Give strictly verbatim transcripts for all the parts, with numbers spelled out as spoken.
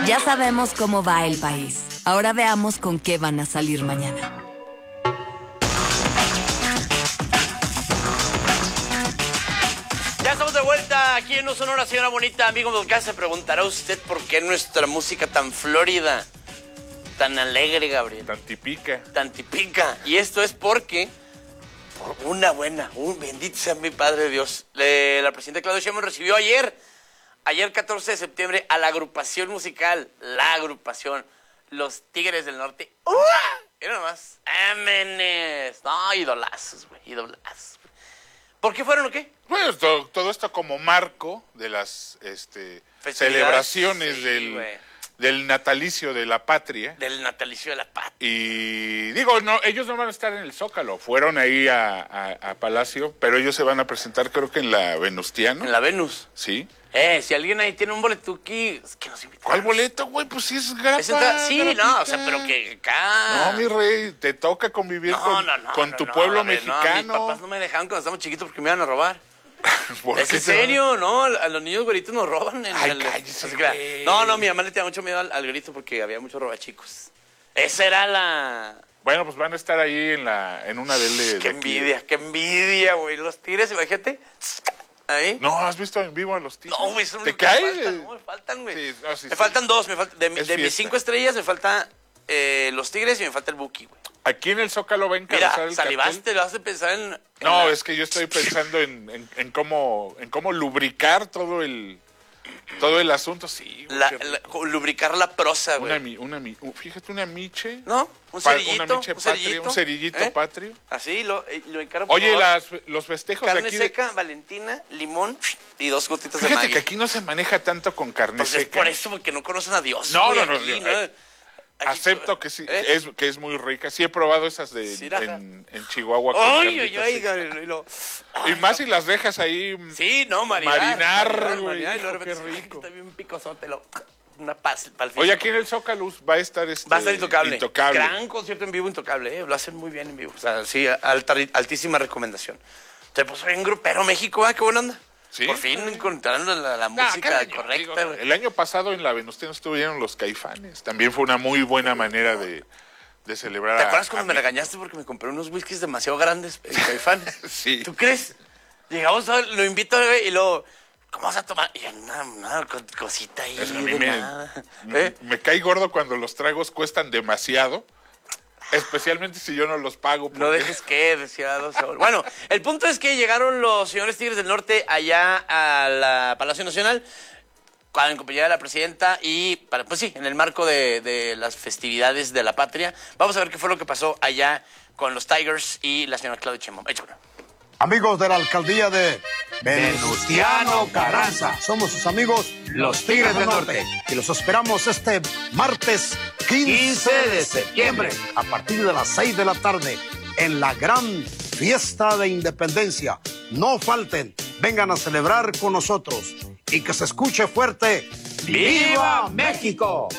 Ya sabemos cómo va el país. Ahora veamos con qué van a salir mañana. Ya estamos de vuelta aquí en No Sonora, señora bonita. Amigo, acá se preguntará usted por qué nuestra música tan florida, tan alegre, Gabriel. Tan tipica. Tan tipica. Y esto es porque, por una buena, un bendito sea mi Padre Dios, le, la presidenta Claudia Sheinbaum recibió ayer, ayer catorce de septiembre, a la agrupación musical, la agrupación, Los Tigres del Norte. ¡Uah! Mira nomás. ¡Ámenes! No, idolazos, güey, idolazos. ¿Por qué fueron o qué? Bueno, todo, todo esto como marco de las este, celebraciones sí, del, del natalicio de la patria. Del natalicio de la patria. Y digo, no, ellos no van a estar en el Zócalo, fueron ahí a, a, a Palacio, pero ellos se van a presentar creo que en la Venustiano. En la Venus. Sí. Eh, si alguien ahí tiene un boleto aquí, es que nos invita. ¿Cuál boleto, güey? Pues sí es grapa, ¿Es entrada? Sí, grapita. no, o sea, pero que acá... No, mi rey, te toca convivir no, con, no, no, con no, tu no, pueblo a ver, mexicano. No, mis papás no me dejaban cuando estábamos chiquitos porque me iban a robar. ¿Por ¿Es qué en se serio? No, a los niños güeritos nos roban. En Ay, el, cállese, así que, güey. no, no, mi mamá le tenía mucho miedo al, al grito porque había muchos robachicos. Esa era la... Bueno, pues van a estar ahí en la en una de... de Qué de envidia, aquí. qué envidia, güey. Los Tigres, imagínate. Ahí. No, ¿has visto en vivo a los Tigres? No, güey, son ¿Te los que cae? me faltan, no, me faltan, güey. Sí, no, sí, me sí. faltan dos, me falta, de, de mis fiesta. cinco estrellas me falta eh, los Tigres y me falta el Buki, güey. Aquí en el Zócalo va a encabezar Mira, el salivaste, cartel. lo haces pensar en... en No, la- es que yo estoy pensando en, en, en cómo en cómo lubricar todo el todo el asunto. Sí, güey, la- qué la- rico. lubricar la prosa, güey. una, mi- una, mi- uh, fíjate, una miche. ¿No? Un Pa- cerillito, una miche un patria, cerillito. un cerillito ¿eh? patrio. Así, lo, eh, lo encargo. por Oye, favor. las, los festejos de Carne aquí... de- seca, Valentina, limón y dos gotitas de fíjate Maggi. que aquí no se maneja tanto con carne Pues es seca. por eso, porque no conocen a Dios. No, güey, no, no, aquí, no, eh, Aquí- Acepto que sí, ¿eh? es, que es muy rica. Sí he probado esas de Sí, ajá. en, en Chihuahua. con Ay, ay, carnita ay, seca. Gabriel, y lo- Y más si las dejas ahí. Sí, no, marinar. Marinar, güey, marinar, y luego de hijo, qué repente, ay, rico. Está bien picosote, lo... Una paz para el Oye, físico. aquí en el Zócalo va a estar este. Va a estar Intocable. Intocable. Gran concierto en vivo, Intocable, ¿eh? Lo hacen muy bien en vivo. O sea, sí, alta, altísima recomendación. Se puso bien grupero México, ¿eh? Qué buena onda. Sí. Por fin encontraron la, la Nah, música cada año, correcta. digo, güey. el año pasado en la Venustiano estuvieron los Caifanes. También fue una muy buena manera de, de celebrar. ¿Te a- acuerdas cuando a me México. regañaste porque me compré unos whiskies demasiado grandes en Caifán? Sí. ¿Tú crees? Llegamos, a, lo invito güey, y luego, ¿cómo vas a tomar? Y yo, una, una co- cosita ahí. Eso a mí de me, nada. ¿Eh? me cae gordo cuando los tragos cuestan demasiado. Especialmente si yo no los pago. No porque- dejes que, decía dos euros. Bueno, el punto es que llegaron los señores Tigres del Norte allá a la Palacio Nacional en compañía de la presidenta y, para, pues sí, en el marco de, de las festividades de la patria. Vamos a ver qué fue lo que pasó allá con los Tigers y la señora Claudia Sheinbaum. Échamelo. Amigos de la alcaldía de Venustiano Carranza. Somos sus amigos los Tigres del Norte. Y los esperamos este martes quince de septiembre a partir de las seis de la tarde en la gran fiesta de independencia. No falten, vengan a celebrar con nosotros y que se escuche fuerte. ¡Viva México!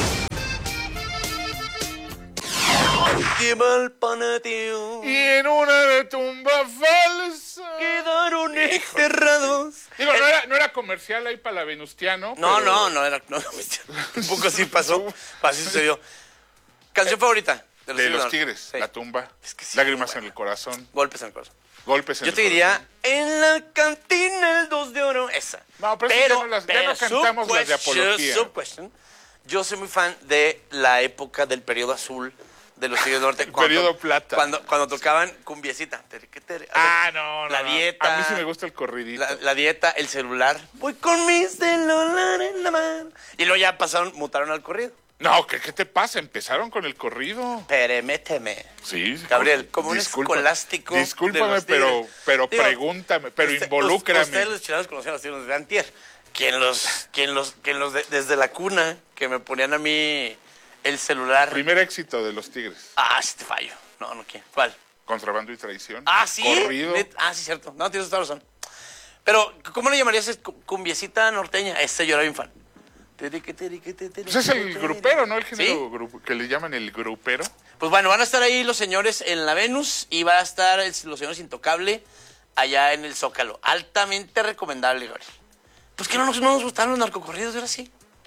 ¡Qué mal panateo! Y en una tumba falsa. Quedaron enterrados. Digo, no era, no era comercial ahí para la Venustiano. No, pero- no, no era. No, un poco así pasó. Así sucedió. ¿Canción favorita? De los Tigres, Sí. La tumba, Es que sí, Lágrimas bueno. en el corazón, Golpes en el corazón. Golpes en Yo el te diría, en la cantina el dos de oro. Esa. No, pero esas ya no las- ya no cantamos las de apología. sub question, yo soy muy fan de la época del periodo azul de los Tigres del Norte. El periodo plata. Cuando, cuando tocaban cumbiecita. Ah, no, no. La no. dieta. A mí sí me gusta el corridito. La, la dieta, el celular. Voy con mi celular en la mano. Y luego ya pasaron, mutaron al corrido. No, ¿qué, ¿qué te pasa? Empezaron con el corrido. Permíteme. Sí. Gabriel, como un disculpa- escolástico de Discúlpame, los pero, Tigres. pero Digo, pregúntame, pero usted- involúcrame. Ustedes los chilenos conocían a los Tigres desde antier. Quien los, quien los, quien los de- desde la cuna, que me ponían a mí el celular. Primer éxito de los Tigres. Ah, sí te fallo. No, no, ¿quién? ¿Cuál? Contrabando y traición. Ah, sí. Corrido. Net- Ah, sí, cierto. No, tienes toda razón. Pero, ¿cómo le llamarías? Es cu- cumbiecita norteña. Ese yo era bien fan. Pues es el grupero, ¿no? El ¿Sí? género grup- que le llaman el grupero. Pues bueno, van a estar ahí los señores en la Venus y va a estar el- los señores Intocable allá en el Zócalo. Altamente recomendable, Gabriel. Pues que no nos, no nos gustaron los narcocorridos, ahora sí.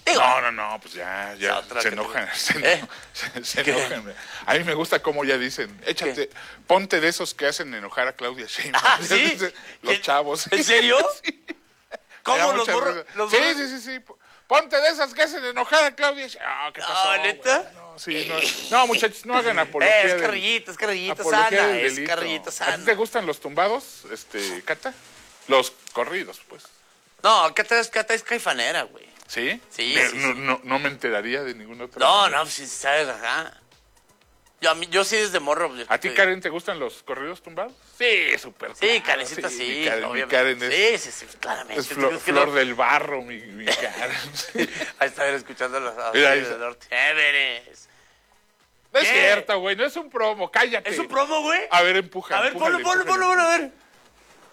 Digo, No, no, no, pues ya, ya otra se que enojan. te- Se, ¿Eh? se- se ¿Qué? enojan. A mí me gusta cómo ya dicen, échate, ponte de esos que hacen enojar a Claudia Sheinbaum. Ah, ¿sí? Los ¿Qué? chavos. ¿En serio? Sí. ¿Cómo Me da los mucha morros? risa. los Sí, morros- sí, sí, sí. Ponte de esas que hacen enojar a Claudia Sheinbaum. Ah, ¿qué pasó? Ah, ¿neta? güey? No, sí, no, no, muchachos, no hagan apología. Eh, es del- carrillito, es carrillito apología sana, del es delito. carrillito ¿A ti sana. te gustan los tumbados, este, Cata? Los corridos, pues. No, acá traes, acá traes caifanera, güey. ¿Sí? Sí, Me- sí, no, sí. No, no me enteraría de ningún otro. No, no, pues sí, sabes, ajá. Yo, a mí, yo sí desde morro. pues, ¿A ti, sí. Karen, te gustan los corridos tumbados? Sí, súper. Sí, claro, Karencita sí, mi Karen, mi obviamente. Karen es, sí, sí, sí, claramente. es flor, Es que flor no- del barro, mi, mi Karen. Ahí está bien escuchando los Mira, ahí del está. norte. Everest. No es ¿Qué? cierto, güey, no es un promo, cállate. ¿Es un promo, güey? A ver, empuja. A ver, empújale, ponlo, ponlo, empújale. ponlo, ponlo, a ver.